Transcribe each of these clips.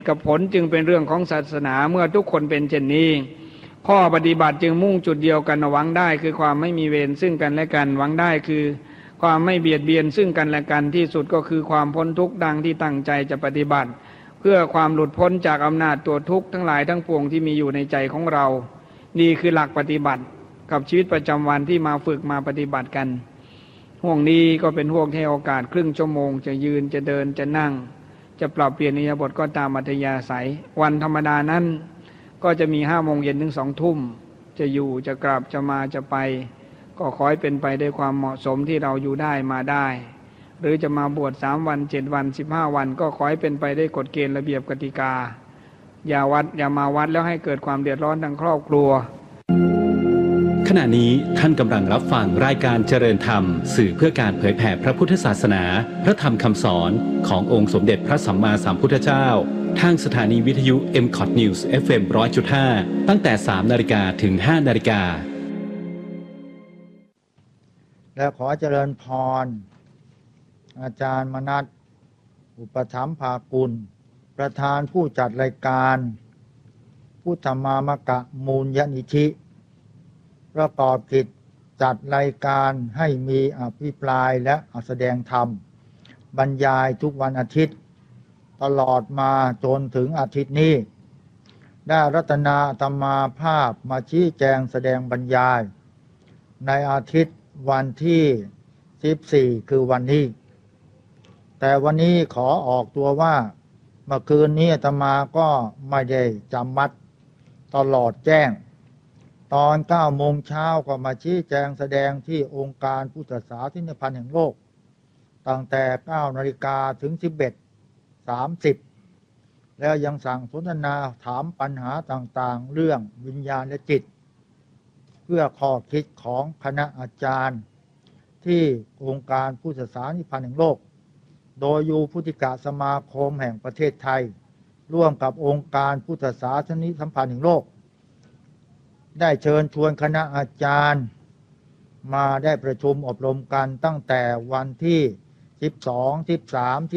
กับผลจึงเป็นเรื่องของศาสนาเมื่อทุกคนเป็นเช่นนี้ข้อปฏิบัติจึงมุ่งจุดเดียวกันหวังได้คือความไม่มีเวรซึ่งกันและกันหวังได้คือความไม่เบียดเบียนซึ่งกันและกันที่สุดก็คือความพ้นทุกข์ดังที่ตั้งใจจะปฏิบัติเพื่อความหลุดพ้นจากอำนาจตัวทุกข์ทั้งหลายทั้งปวงที่มีอยู่ในใจของเรานี่คือหลักปฏิบัติกับชีวิตประจำวันที่มาฝึกมาปฏิบัติกันห่วงนี้ก็เป็นห่วงให้โอกาสครึ่งชั่วโมงจะยืนจะเดินจะนั่งจะปรับเปลี่ยนอิริยาบถก็ตามอัธยาศัยวันธรรมดานั้นก็จะมี5 โมงเย็นถึง2 ทุ่มจะอยู่จะกลับจะมาจะไปก็ขอให้เป็นไปด้วยความเหมาะสมที่เราอยู่ได้มาได้หรือจะมาบวช3 วัน7 วัน15 วันก็ขอให้เป็นไปได้กฎเกณฑ์ระเบียบกติกาอย่ามาวัดแล้วให้เกิดความเดือดร้อนทางครอบครัวขณะนี้ท่านกำลังรับฟังรายการเจริญธรรมสื่อเพื่อการเผยแผ่พระพุทธศาสนาพระธรรมคำสอนขององค์สมเด็จพระสัมมาสัมพุทธเจ้าทางสถานีวิทยุ MCOT News FM 100.5 ตั้งแต่ 3 นาฬิกาถึง 5 นาฬิกาและขอเจริญพรอาจารย์มนัสอุปถัมภากุลประธานผู้จัดรายการพุทธมามกะมูลนิธิประกอบกิจจัดรายการให้มีอภิปรายและแสดงธรรมบรรยายทุกวันอาทิตย์ตลอดมาจนถึงอาทิตย์นี้ได้รัตนาอาตมาภาพมาชี้แจงแสดงบรรยายในอาทิตย์วันที่14คือวันนี้แต่วันนี้ขอออกตัวว่าเมื่อคืนนี้อาตมาก็ไม่ได้จำวัดตลอดแจ้งตอน9 โมงเช้าก็มาชี้แจงแสดงที่องค์การพุทธศาสนิกพันธ์แห่งโลกตั้งแต่9 นาฬิกาถึง11:30แล้วยังสั่งสนทนาถามปัญหาต่างๆเรื่องวิญญาณและจิตเพื่อข้อคิดของคณะอาจารย์ที่องค์การพุทธศาสนิกพันธ์แห่งโลกโดยอยู่พุทธิกสมาคมแห่งประเทศไทยร่วมกับองค์การพุทธศาสนิกพันธ์แห่งโลกได้เชิญชวนคณะอาจารย์มาได้ประชุมอบรมกันตั้งแต่วันที่12 13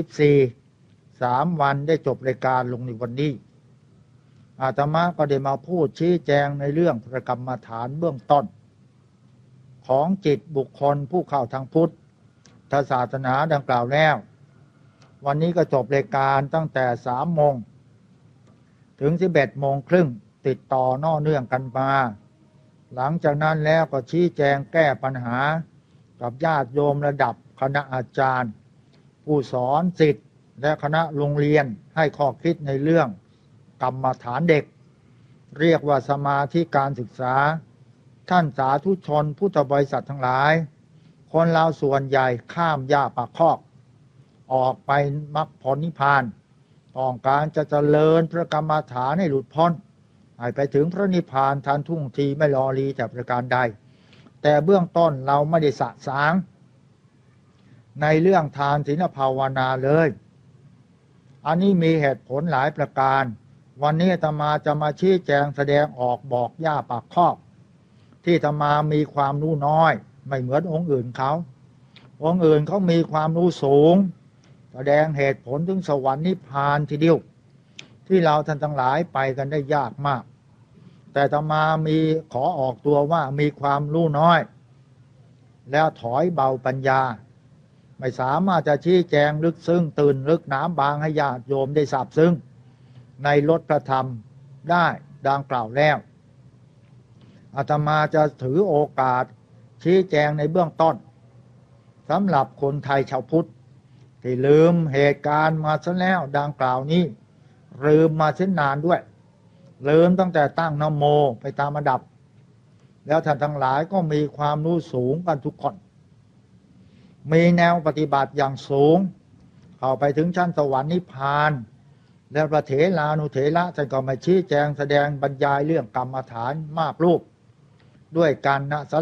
14 3 วันได้จบรายการลงในวันนี้อาตมาก็ได้มาพูดชี้แจงในเรื่องประกรรมฐานเบื้องต้นของจิตบุคคลผู้เข้าทางพุทธศาสนาดังกล่าวแล้ววันนี้ก็จบรายการตั้งแต่3 โมงถึง11 โมงครึ่งติดต่อน่อเนื่องกันมาหลังจากนั้นแล้วก็ชี้แจงแก้ปัญหากับญาติโยมระดับคณะอาจารย์ผู้สอนศิษย์และคณะโรงเรียนให้ข้อคิดในเรื่องกรรมฐานเด็กเรียกว่าสมาธิการศึกษาท่านสาธุชนพุทธบริษัททั้งหลายคนเราส่วนใหญ่ข้ามหญ้าปากคอกออกไปมรรคผลนิพพานต้องการจะเจริญพระกรรมฐานให้หลุดพ้นให้ไปถึงพระนิพพานทันท่วงทีไม่รอรีแต่ประการใดแต่เบื้องต้นเราไม่ได้สะสางในเรื่องทานศีลภาวนาเลยอันนี้มีเหตุผลหลายประการวันนี้อาตมาจะมาชี้แจงแสดงออกบอกย่าปากคอกที่อาตมามีความรู้น้อยไม่เหมือนองค์อื่นเขาองค์อื่นเขามีความรู้สูงแสดงเหตุผลถึงสวรรค์นิพพานทีเดียวที่เราท่านทั้งหลายไปกันได้ยากมากแต่อาตมามีขอออกตัวว่ามีความรู้น้อยแล้วถอยเบาปัญญาไม่สามารถจะชี้แจงลึกซึ้งตื่นลึกน้ำบางให้ญาติโยมได้ทราบซึ้งในรสพระธรรมได้ดังกล่าวแล้วอาตมาจะถือโอกาสชี้แจงในเบื้องต้นสำหรับคนไทยชาวพุทธที่ลืมเหตุการณ์มาซะแล้วดังกล่าวนี้ลืมมาเส้นนานด้วยลืมตั้งแต่ตั้งนะโมไปตามระดับแล้วท่านทั้งหลายก็มีความรู้สูงกันทุกคนมีแนวปฏิบัติอย่างสูงเข้าไปถึงชั้นสวรรค์นิพพานแล้วพระเถรานุเถระท่านก็มาชี้แจงแสดงบรรยายเรื่องกรรมฐานมากรูปด้วยกันณศา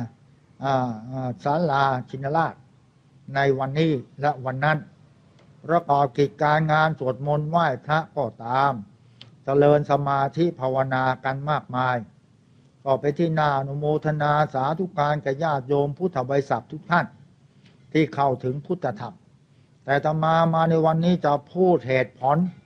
ลาชินราชในวันนี้และวันนั้นประกอบกิจการงานสวดมนต์ไหว้พระก็ตามเจริญสมาธิภาวนากันมากมายก็ไปที่น่าอนุโมทนาสาธุการแก่ญาติโยมพุทธบริษัททุกท่านที่เข้าถึงพุทธธรรมแต่อาตมาในวันนี้จะพูดเหตุผล